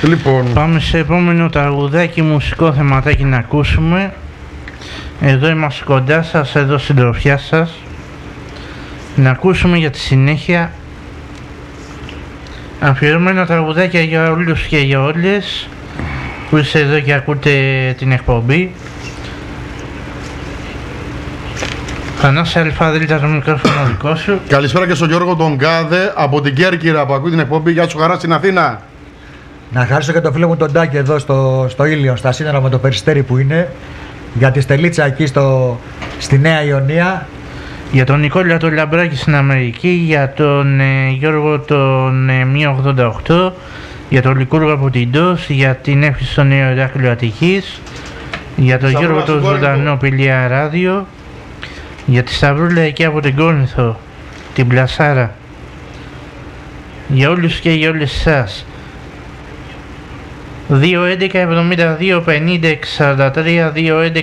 Λοιπόν, πάμε σε επόμενο τραγουδάκι, μουσικό θεματάκι να ακούσουμε. Εδώ είμαστε κοντά σας, εδώ συντροφιά σας. Να ακούσουμε για τη συνέχεια αφιερωμένα τραγουδάκια για όλους και για όλες που είστε εδώ και ακούτε την εκπομπή. Θανάση Αλφαδέλτα, το μικρόφωνο δικό σου. καλησπέρα και στον Γιώργο τον Γκάδε από την Κέρκυρα που ακούει την εκπομπή. Γεια σου χαρά στην Αθήνα. Να χαρίσω και το φίλο μου τον Τάκη εδώ στο Ήλιον, στα σύνορα με το Περιστέρι που είναι. Για τη Στελίτσα εκεί στη Νέα Ιωνία. Για τον Νικόλα τον Λαμπράκη στην Αμερική, για τον Γιώργο τον Μία 88, για τον Λικούργο από την ΤΟΣ, για την Εύχη στο Νέο Ηράκλειο Αττικής, για τον Γιώργο τον Ζωντανό Πηλιά Ράδιο, για τη Σταυρούλα εκεί από την Κόρινθο, την Πλασάρα, για όλους και για όλες εσάς. 2-11-72-50-643,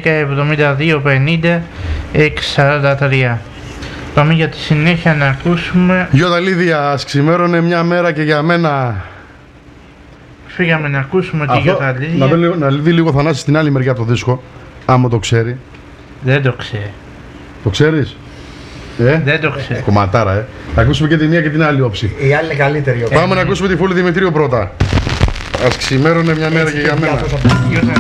2-11-72-50-643. Πάμε για τη συνέχεια να ακούσουμε. Γιώτα Λίδια, ας ξημέρωνε μια μέρα και για μένα. Φύγαμε να ακούσουμε τη Γιώτα Λίδια. Να δει λίγο Θανάση στην άλλη μεριά από το δίσκο, άμα το ξέρει. Δεν το ξέρει. Το ξέρεις? Δεν το ξέρει. Κομματάρα, Θα ακούσουμε και τη μία και την άλλη όψη. Η άλλη είναι καλύτερη. Πάμε να ακούσουμε τη Φούλη Δημητρίου πρώτα. Ας ξημέρωνε μια μέρα και για μένα.